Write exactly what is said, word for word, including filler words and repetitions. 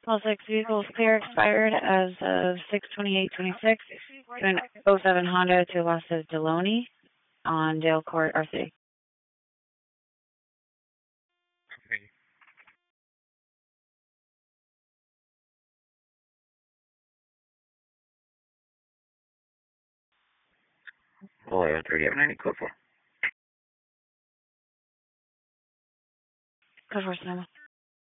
All six vehicles clear expired as of six twenty-eight twenty-six. An oh seven Honda to Los Deloney on Dale Court, R C. eleven thirty, have any code for? Code for Sonoma.